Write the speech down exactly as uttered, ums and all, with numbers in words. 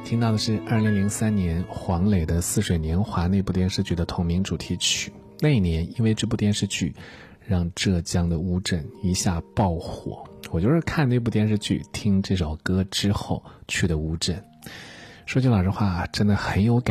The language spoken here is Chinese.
听到的是二零零三年黄磊的《似水年华》那部电视剧的同名主题曲。那一年因为这部电视剧让浙江的乌镇一下爆火，我就是看那部电视剧听这首歌之后去的乌镇。说句老实话，真的很有感